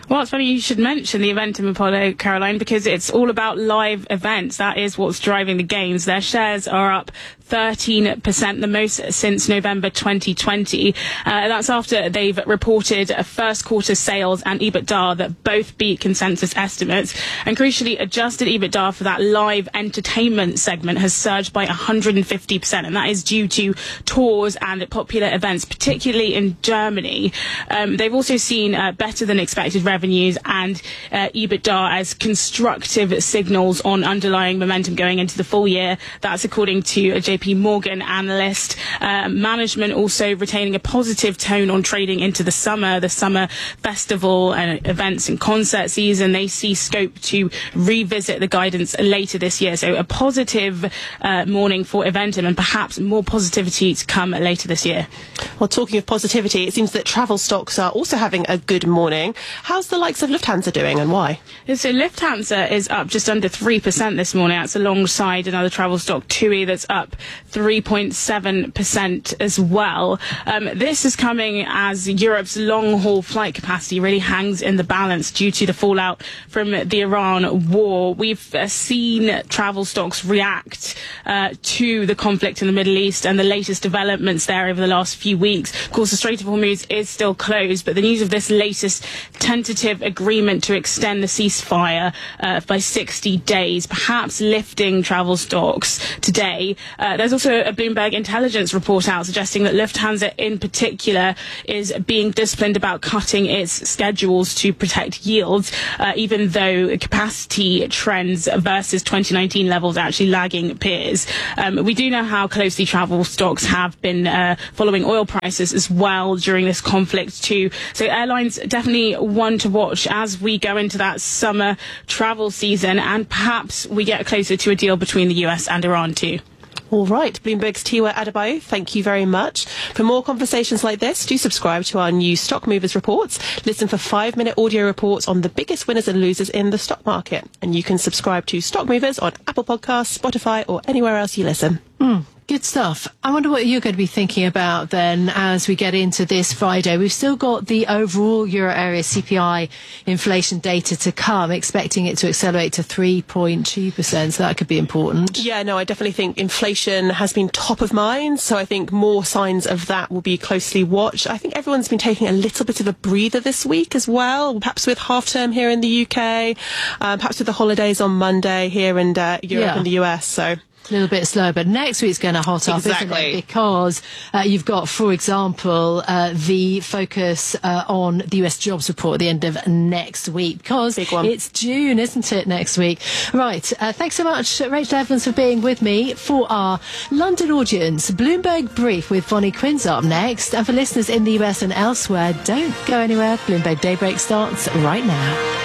Well, it's funny you should mention the event in Apollo, Caroline, because it's all about live events. That is what's driving the gains. Their shares are up 13%, the most since November 2020. That's after they've reported first quarter sales and EBITDA that both beat consensus estimates. And crucially, adjusted EBITDA for that live entertainment segment has surged by 150%. And that is due to tours and popular events, particularly in Germany. They've also seen better than expected revenues and EBITDA as constructive signals on underlying momentum going into the full year. That's according to a JP Morgan analyst. Management also retaining a positive tone on trading into the summer festival and events and concert season. They see scope to revisit the guidance later this year. So a positive morning for Eventim, and perhaps more positivity to come later this year. Well, talking of positivity, it seems that travel stocks are also having a good morning. How's the likes of Lufthansa doing, and why? So Lufthansa is up just under 3% this morning. That's alongside another travel stock, TUI, that's up 3.7% as well. This is coming as Europe's long-haul flight capacity really hangs in the balance due to the fallout from the Iran war. We've seen travel stocks react to the conflict in the Middle East and the latest developments there over the last few weeks. Of course, the Strait of Hormuz is still closed, but the news of this latest tentative agreement to extend the ceasefire by 60 days, perhaps lifting travel stocks today. There's also a Bloomberg intelligence report out suggesting that Lufthansa in particular is being disciplined about cutting its schedules to protect yields, even though capacity trends versus 2019 levels are actually lagging peers. We do know how closely travel stocks have been following oil prices as well during this conflict too. So airlines definitely one to watch as we go into that summer travel season, and perhaps we get closer to a deal between the US and Iran too. All right, Bloomberg's Tiwa Adebayo, thank you very much. For more conversations like this, do subscribe to our new Stock Movers reports. Listen for 5-minute audio reports on the biggest winners and losers in the stock market. And you can subscribe to Stock Movers on Apple Podcasts, Spotify, or anywhere else you listen. Good stuff. I wonder what you're going to be thinking about then as we get into this Friday. We've still got the overall Euro area CPI inflation data to come, expecting it to accelerate to 3.2%. So that could be important. Yeah, no, I definitely think inflation has been top of mind. So I think more signs of that will be closely watched. I think everyone's been taking a little bit of a breather this week as well, perhaps with half term here in the UK, perhaps with the holidays on Monday here in Europe and the US. So a little bit slow, but next week's going to hot up, isn't it? Because you've got, for example, the focus on the US jobs report at the end of next week, because it's June, isn't it, next week? Right. Thanks so much, Rachel Evans, for being with me. For our London audience, Bloomberg Brief with Bonnie Quinn's up next. And for listeners in the US and elsewhere, don't go anywhere. Bloomberg Daybreak starts right now.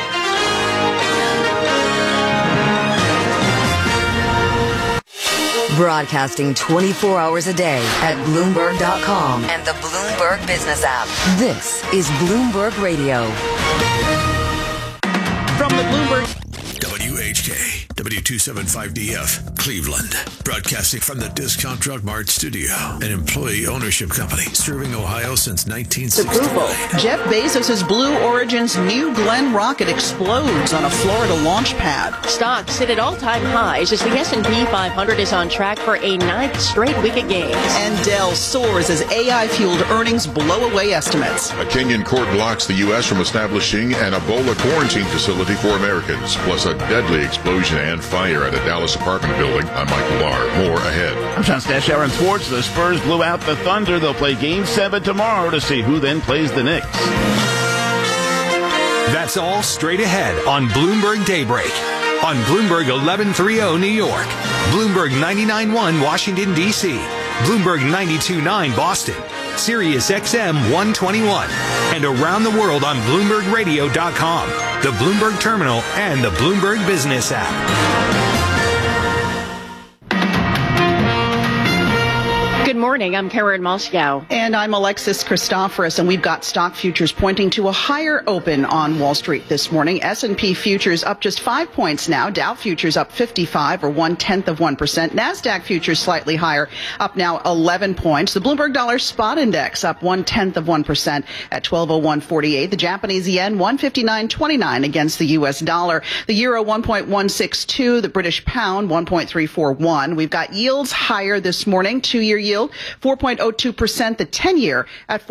Broadcasting 24 hours a day at Bloomberg.com and the Bloomberg Business app. This is Bloomberg Radio. From the Bloomberg WHK, W275DF, Cleveland. Broadcasting from the Discount Drug Mart studio, an employee ownership company serving Ohio since 1969. Jeff Bezos' Blue Origin's New Glenn rocket explodes on a Florida launch pad. Stocks sit at all-time highs as the S&P 500 is on track for a 9th straight week of gains. And Dell soars as AI-fueled earnings blow away estimates. A Kenyan court blocks the U.S. from establishing an Ebola quarantine facility for Americans, plus a deadly explosion and fire at a Dallas apartment building. I'm Michael Barr. More ahead. I'm John Stashower in sports. The Spurs blew out the Thunder. They'll play Game 7 tomorrow to see who then plays the Knicks. That's all straight ahead on Bloomberg Daybreak. On Bloomberg 1130 New York, Bloomberg 99.1 Washington, D.C., Bloomberg 92.9 Boston, Sirius XM 121, and around the world on BloombergRadio.com, the Bloomberg Terminal, and the Bloomberg Business app. Good morning. I'm Karen Moscow. And I'm Alexis Christoforous, and we've got stock futures pointing to a higher open on Wall Street this morning. S&P futures up just 5 points now. Dow futures up 55 or 0.1%. NASDAQ futures slightly higher, up now 11 points. The Bloomberg Dollar Spot Index up 0.1% at 1201.48. The Japanese yen 159.29 against the U.S. dollar. The euro 1.162. The British pound 1.341. We've got yields higher this morning. 2-year yield 4.02%, the 10-year at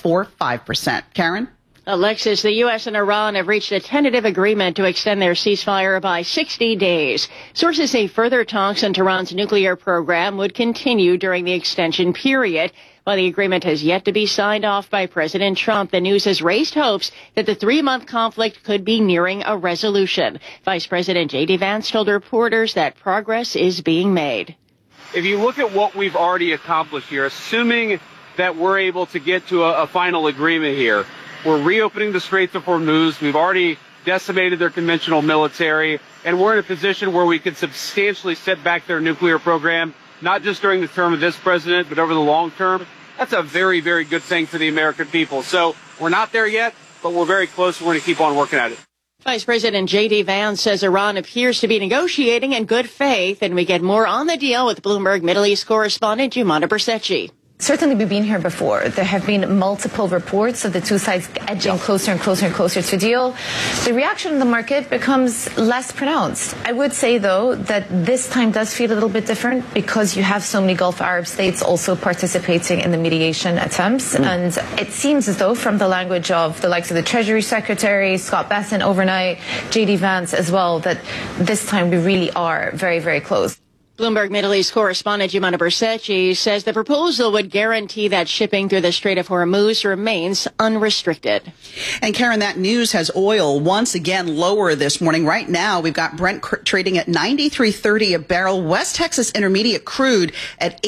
4.45%. Karen? Alexis, the U.S. and Iran have reached a tentative agreement to extend their ceasefire by 60 days. Sources say further talks on Tehran's nuclear program would continue during the extension period. While the agreement has yet to be signed off by President Trump, the news has raised hopes that the 3-month conflict could be nearing a resolution. Vice President J.D. Vance told reporters that progress is being made. If you look at what we've already accomplished here, assuming that we're able to get to a final agreement here, we're reopening the Straits of Hormuz. We've already decimated their conventional military, and we're in a position where we can substantially set back their nuclear program, not just during the term of this president, but over the long term. That's a very, very good thing for the American people. So we're not there yet, but we're very close. We're going to keep on working at it. Vice President J.D. Vance says Iran appears to be negotiating in good faith, and we get more on the deal with Bloomberg Middle East correspondent Jumana Bercecci. Certainly, we've been here before. There have been multiple reports of the two sides edging closer and closer and closer to a deal. The reaction in the market becomes less pronounced. I would say, though, that this time does feel a little bit different because you have so many Gulf Arab states also participating in the mediation attempts. And it seems as though, from the language of the likes of the Treasury Secretary, Scott Bessent overnight, J.D. Vance as well, that this time we really are very, very close. Bloomberg Middle East correspondent Jumana Bercecci says the proposal would guarantee that shipping through the Strait of Hormuz remains unrestricted. And Karen, that news has oil once again lower this morning. Right now, we've got Brent trading at $93.30 a barrel. West Texas Intermediate crude at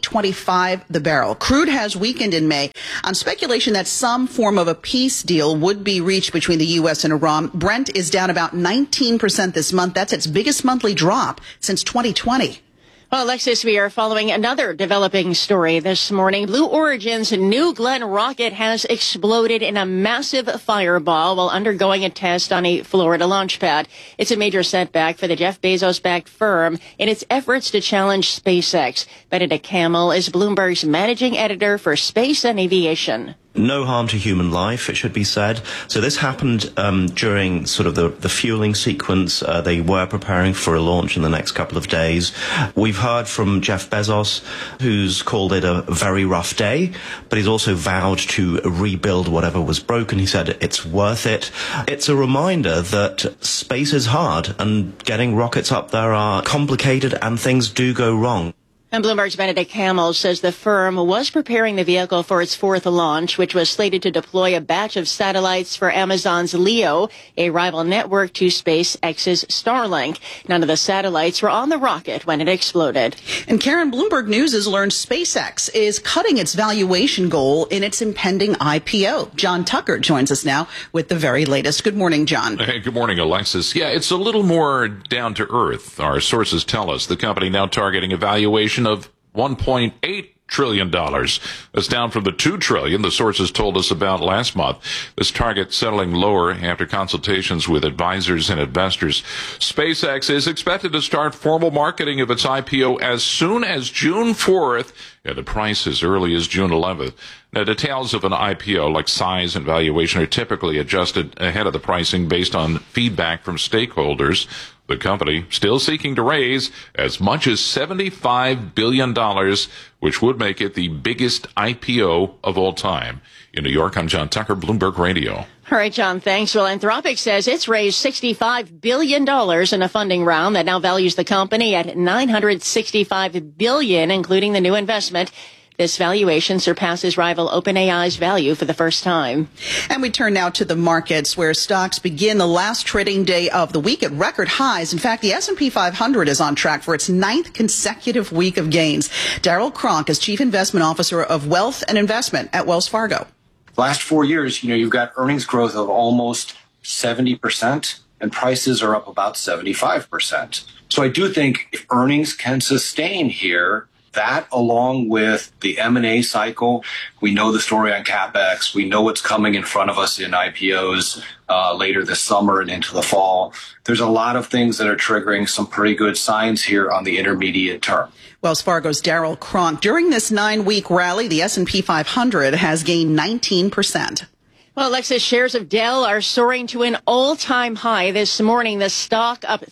$88.25 the barrel. Crude has weakened in May on speculation that some form of a peace deal would be reached between the U.S. and Iran. Brent is down about 19% this month. That's its biggest monthly drop since 2020. Well, Alexis, we are following another developing story this morning. Blue Origin's New Glenn rocket has exploded in a massive fireball while undergoing a test on a Florida launch pad. It's a major setback for the Jeff Bezos-backed firm in its efforts to challenge SpaceX. Benedict Campbell is Bloomberg's managing editor for space and aviation. No harm to human life, it should be said. So this happened during sort of the fueling sequence. They were preparing for a launch in the next couple of days. We've heard from Jeff Bezos, who's called it a very rough day, but he's also vowed to rebuild whatever was broken. He said it's worth it. It's a reminder that space is hard and getting rockets up there are complicated and things do go wrong. And Bloomberg's Benedict Campbell says the firm was preparing the vehicle for its fourth launch, which was slated to deploy a batch of satellites for Amazon's LEO, a rival network to SpaceX's Starlink. None of the satellites were on the rocket when it exploded. And Karen, Bloomberg News has learned SpaceX is cutting its valuation goal in its impending IPO. John Tucker joins us now with the very latest. Good morning, John. Hey, good morning, Alexis. Yeah, it's a little more down to earth. Our sources tell us the company now targeting a valuation of $1.8 trillion. That's down from the $2 trillion the sources told us about last month. This target settling lower after consultations with advisors and investors. SpaceX is expected to start formal marketing of its IPO as soon as June 4th at a price as early as June 11th. Now, details of an IPO, like size and valuation, are typically adjusted ahead of the pricing based on feedback from stakeholders. The company still seeking to raise as much as $75 billion, which would make it the biggest IPO of all time. In New York, I'm John Tucker, Bloomberg Radio. All right, John, thanks. Well, Anthropic says it's raised $65 billion in a funding round that now values the company at $965 billion, including the new investment. This valuation surpasses rival OpenAI's value for the first time. And we turn now to the markets, where stocks begin the last trading day of the week at record highs. In fact, the S&P 500 is on track for its 9th consecutive week of gains. Daryl Kronk is Chief Investment Officer of Wealth and Investment at Wells Fargo. Last 4 years, you've got earnings growth of almost 70%, and prices are up about 75%. So I do think if earnings can sustain here, That, along with the M&A cycle, we know the story on CapEx. We know what's coming in front of us in IPOs later this summer and into the fall. There's a lot of things that are triggering some pretty good signs here on the intermediate term. Wells Fargo's Daryl Cronk. During this 9-week rally, the S&P 500 has gained 19%. Well, Alexis, shares of Dell are soaring to an all-time high this morning. The stock up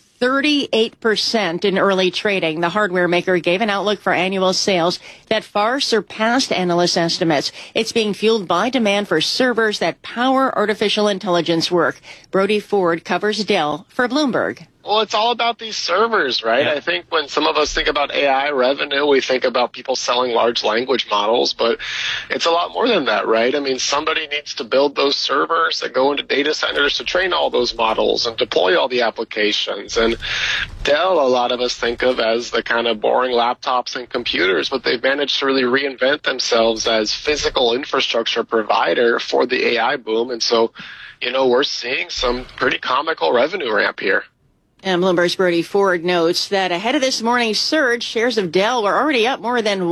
38% in early trading. The hardware maker gave an outlook for annual sales that far surpassed analyst estimates. It's being fueled by demand for servers that power artificial intelligence work. Brody Ford covers Dell for Bloomberg. Well, it's all about these servers, right? Yeah. I think when some of us think about AI revenue, we think about people selling large language models, but it's a lot more than that, right? I mean, somebody needs to build those servers that go into data centers to train all those models and deploy all the applications. And Dell, a lot of us think of as the kind of boring laptops and computers, but they've managed to really reinvent themselves as physical infrastructure provider for the AI boom. And so, we're seeing some pretty comical revenue ramp here. And Bloomberg's Brody Ford notes that ahead of this morning's surge, shares of Dell were already up more than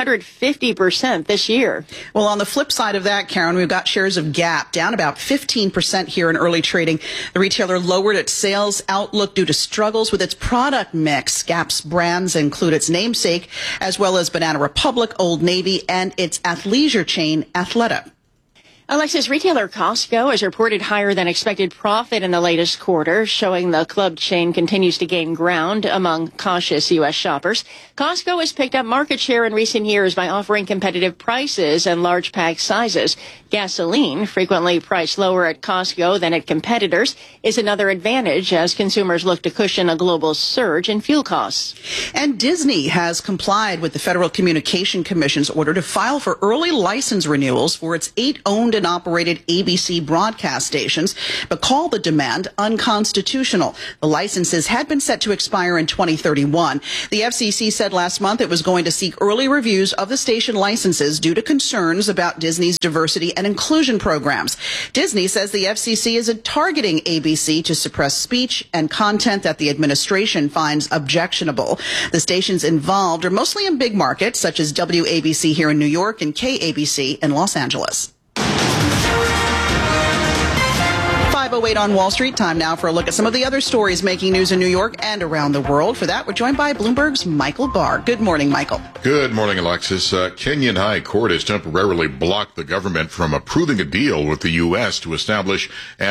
150% this year. Well, on the flip side of that, Karen, we've got shares of Gap down about 15% here in early trading. The retailer lowered its sales outlook due to struggles with its product mix. Gap's brands include its namesake, as well as Banana Republic, Old Navy, and its athleisure chain, Athleta. Alexis, retailer Costco has reported higher than expected profit in the latest quarter, showing the club chain continues to gain ground among cautious U.S. shoppers. Costco has picked up market share in recent years by offering competitive prices and large pack sizes. Gasoline, frequently priced lower at Costco than at competitors, is another advantage as consumers look to cushion a global surge in fuel costs. And Disney has complied with the Federal Communication Commission's order to file for early license renewals for its 8 owned and operated ABC broadcast stations, but called the demand unconstitutional. The licenses had been set to expire in 2031. The FCC said last month it was going to seek early reviews of the station licenses due to concerns about Disney's diversity and inclusion programs. Disney says the FCC is targeting ABC to suppress speech and content that the administration finds objectionable. The stations involved are mostly in big markets such as WABC here in New York and KABC in Los Angeles. 5:08 on Wall Street. Time now for a look at some of the other stories making news in New York and around the world. For that, we're joined by Bloomberg's Michael Barr. Good morning, Michael. Good morning, Alexis. Kenyan High Court has temporarily blocked the government from approving a deal with the U.S. to establish